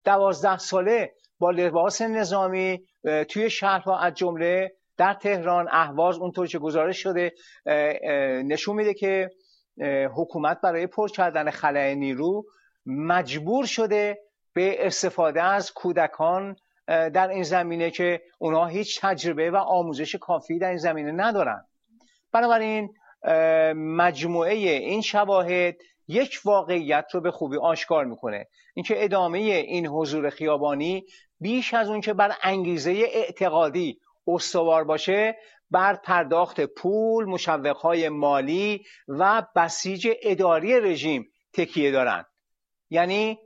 12 ساله با لباس نظامی توی شهرها از جمله در تهران، اهواز، اونطور که گزارش شده نشون میده که حکومت برای پر کردن خلأ نیرو مجبور شده به استفاده از کودکان در این زمینه که اونها هیچ تجربه و آموزش کافی در این زمینه ندارن. بنابراین مجموعه این شواهد یک واقعیت رو به خوبی آشکار میکنه، اینکه ادامه این حضور خیابانی بیش از اون که بر انگیزه اعتقادی استوار باشه، بر پرداخت پول، مشوقهای مالی و بسیج اداری رژیم تکیه دارن. یعنی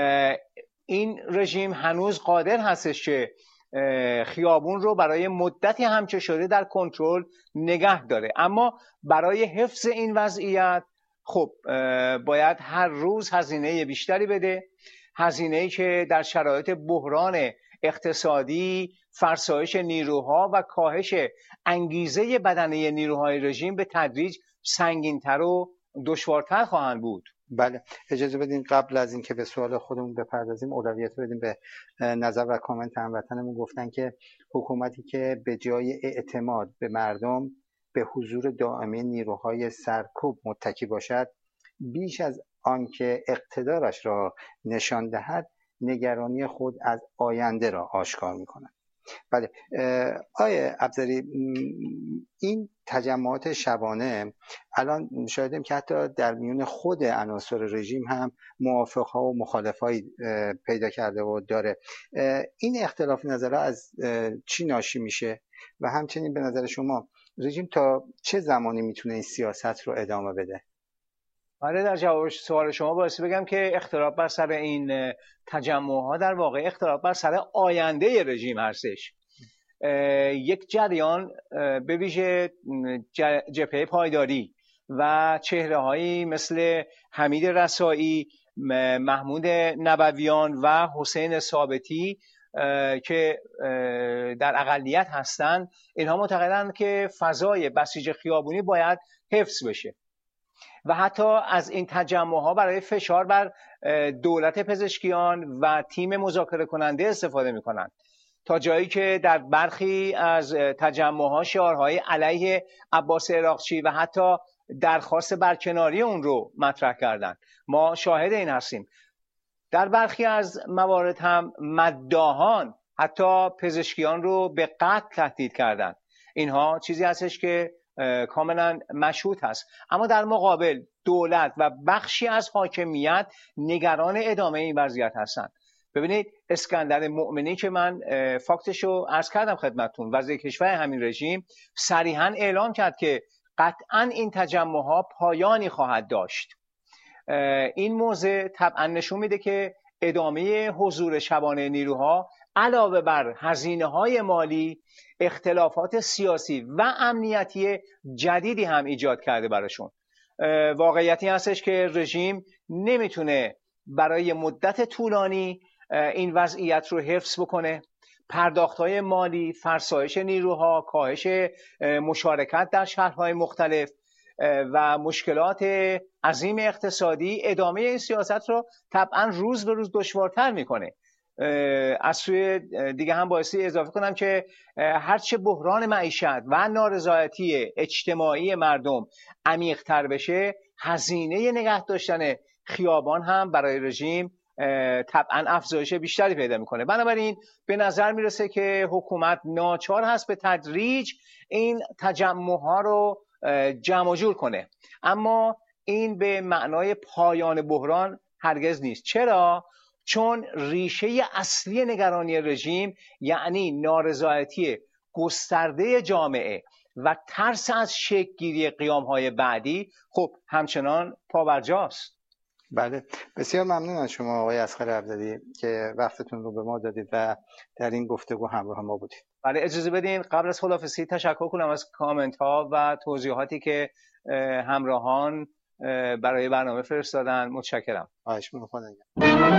این رژیم هنوز قادر هستش که خیابون رو برای مدتی هم که شده در کنترل نگه داره، اما برای حفظ این وضعیت خب باید هر روز هزینه بیشتری بده، هزینه‌ای که در شرایط بحران اقتصادی، فرسایش نیروها و کاهش انگیزه بدنه نیروهای رژیم به تدریج سنگین‌تر و دشوارتر خواهند بود. بله، اجازه بدین قبل از اینکه به سوال خودمون بپردازیم اولویت بدیم به نظر و کامنت هموطنمون. گفتن که حکومتی که به جای اعتماد به مردم به حضور دائمی نیروهای سرکوب متکی باشد، بیش از آنکه اقتدارش را نشان دهد نگرانی خود از آینده را آشکار می‌کند. بله آیه افضلی، این تجمعات شبانه الان شاهدیم که حتی در میون خود عناصر رژیم هم موافق‌ها و مخالفایی پیدا کرده و داره. این اختلاف نظرها از چی ناشی میشه و همچنین به نظر شما رژیم تا چه زمانی میتونه این سیاست رو ادامه بده؟ بله، در جواب سوال شما باعث بگم که اختلاف بر سر این تجمعها در واقع اختلاف بر سر آینده رژیم هستش. یک جریان به ویژه جبهه پایداری و چهره‌هایی مثل حمید رسایی، محمود نبویان و حسین ثابتی که در اقلیت هستند، اینها معتقدند که فضای بسیج خیابونی باید حفظ بشه و حتی از این تجمعها برای فشار بر دولت پزشکیان و تیم مذاکره کننده استفاده می‌کنند، تا جایی که در برخی از تجمعها شعارهای علیه عباس عراقچی و حتی درخواست برکناری اون رو مطرح کردند. ما شاهد این هستیم. در برخی از موارد هم مداحان حتی پزشکیان رو به قتل تهدید کردند. اینها چیزی هستش که کاملا مشهود هست. اما در مقابل دولت و بخشی از حاکمیت نگران ادامه این وضعیت هستند. ببینید اسکندر مؤمنی که من فاکتشو عرض کردم خدمتتون، وزیر کشور همین رژیم صریحا اعلام کرد که قطعا این تجمعها پایانی خواهد داشت. این موضع طبعا نشون میده که ادامه حضور شبانه نیروها علاوه بر هزینه‌های مالی، اختلافات سیاسی و امنیتی جدیدی هم ایجاد کرده براشون. واقعیتی هستش که رژیم نمیتونه برای مدت طولانی این وضعیت رو حفظ بکنه. پرداخت‌های مالی، فرسایش نیروها، کاهش مشارکت در شهرهای مختلف و مشکلات عظیم اقتصادی ادامه این سیاست رو طبعا روز به روز دشوارتر میکنه. از سوی دیگه هم بایستی اضافه کنم که هرچه بحران معیشت و نارضایتی اجتماعی مردم عمیق‌تر بشه، هزینه نگه داشتن خیابان هم برای رژیم طبعا افزایش بیشتری پیدا میکنه. بنابراین به نظر میرسه که حکومت ناچار هست به تدریج این تجمعها رو جمع جور کنه، اما این به معنای پایان بحران هرگز نیست. چرا؟ چون ریشه اصلی نگرانی رژیم یعنی نارضایتی گسترده جامعه و ترس از شکل‌گیری قیام‌های بعدی خب همچنان پابرجاست. بله، بسیار ممنون از شما آقای اصغر افضلی که وقتتون رو به ما دادید و در این گفتگو همراه ما بودید. بله، اجازه بدین قبل از خداحافظی تشکر کنم از کامنت ها و توضیحاتی که همراهان برای برنامه فرستادن. متشکرم. خواهش می‌کنم.